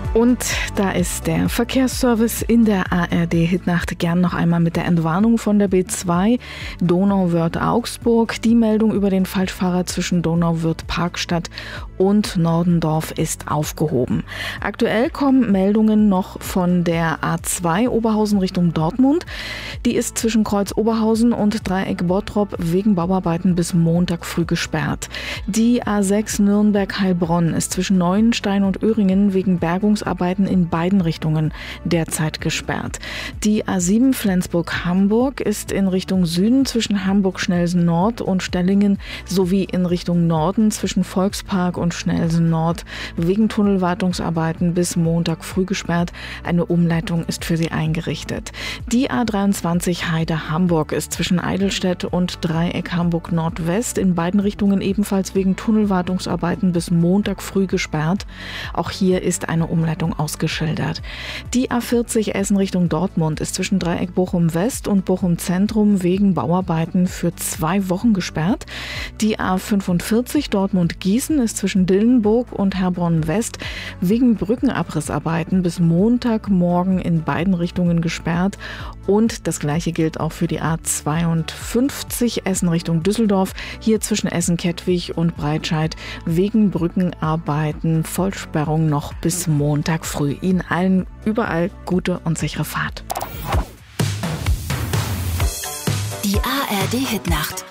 Und da ist der Verkehrsservice in der ARD-Hitnacht gern noch einmal mit der Entwarnung von der B2 Donauwörth-Augsburg. Die Meldung über den Falschfahrer zwischen Donauwörth-Parkstadt und Nordendorf ist aufgehoben. Aktuell kommen Meldungen noch von der A2 Oberhausen Richtung Dortmund. Die ist zwischen Kreuz Oberhausen und Dreieck Bottrop wegen Bauarbeiten bis Montag früh gesperrt. Die A6 Nürnberg-Heilbronn ist zwischen Neuenstein und Öhringen wegen Bergungsarbeiten in beiden Richtungen derzeit gesperrt. Die A7 Flensburg-Hamburg ist in Richtung Süden zwischen Hamburg-Schnelsen-Nord und Stellingen sowie in Richtung Norden zwischen Volkspark und Schnelsen-Nord wegen Tunnelwartungsarbeiten bis Montag früh gesperrt. Eine Umleitung ist für sie eingerichtet. Die A23 Heide-Hamburg ist zwischen Eidelstedt und Dreieck Hamburg-Nordwest in beiden Richtungen ebenfalls wegen Tunnelwartungsarbeiten bis Montag früh gesperrt. Auch hier ist eine Umleitung ausgeschildert. Die A40 Essen Richtung Dortmund ist zwischen Dreieck Bochum-West und Bochum-Zentrum wegen Bauarbeiten für 2 Wochen gesperrt. Die A45 Dortmund-Gießen ist zwischen Dillenburg und Herborn-West wegen Brückenabrissarbeiten bis Montagmorgen in beiden Richtungen gesperrt. Und das Gleiche gilt auch für die A52 Essen Richtung Düsseldorf, hier zwischen Essen-Kettwig und Breitscheid wegen Brückenarbeiten, Vollsperrung noch bis Montag früh. Ihnen allen überall gute und sichere Fahrt. Die ARD Hitnacht.